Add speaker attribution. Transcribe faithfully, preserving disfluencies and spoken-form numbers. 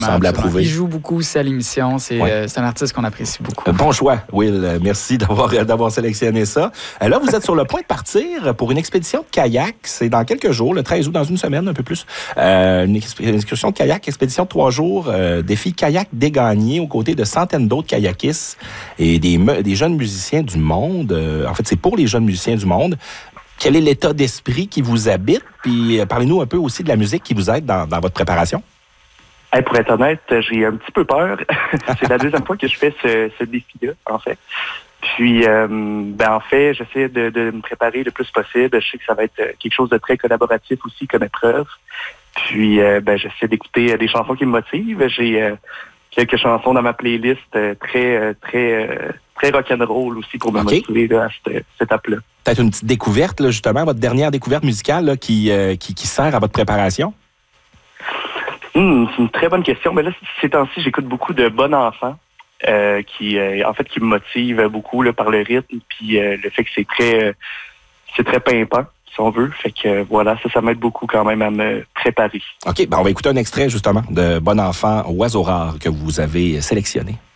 Speaker 1: semble approuver.
Speaker 2: Il joue beaucoup aussi à l'émission. C'est,
Speaker 1: ouais.
Speaker 2: euh, c'est un artiste qu'on apprécie beaucoup.
Speaker 1: Bon choix, Will. Merci d'avoir, d'avoir sélectionné ça. Là, vous êtes sur le point de partir pour une expédition de kayak. C'est dans quelques jours, le treize août, dans une semaine, un peu plus. Euh, une, exp- une excursion de kayak, expédition de trois jours, euh, défi kayak dégagné aux côtés de centaines d'autres kayakistes et des, me- des jeunes musiciens du monde. Euh, en fait, c'est pour les jeunes musiciens du monde. Quel est l'état d'esprit qui vous habite? Puis euh, parlez-nous un peu aussi de la musique qui vous aide dans, dans votre préparation.
Speaker 3: Hey, pour être honnête, j'ai un petit peu peur. C'est la deuxième fois que je fais ce, ce défi-là, en fait. Puis, euh, ben en fait, j'essaie de, de me préparer le plus possible. Je sais que ça va être quelque chose de très collaboratif aussi comme épreuve. Puis, euh, ben j'essaie d'écouter des chansons qui me motivent. J'ai euh, quelques chansons dans ma playlist euh, très, euh, très, euh, très rock'n'roll aussi pour me okay. motiver là, à cette, cette étape-là.
Speaker 1: Peut-être une petite découverte, là, justement, votre dernière découverte musicale là, qui, euh, qui, qui sert à votre préparation?
Speaker 3: Hum, c'est une très bonne question. Mais là, ces temps-ci, j'écoute beaucoup de Bon Enfant, euh, qui, euh, en fait, qui me motive beaucoup là, par le rythme, puis euh, le fait que c'est très, euh, c'est très pimpant, si on veut. Fait que euh, voilà, ça, ça m'aide beaucoup quand même à me préparer.
Speaker 1: OK, ben on va écouter un extrait justement de Bon Enfant, Oiseau rare que vous avez sélectionné.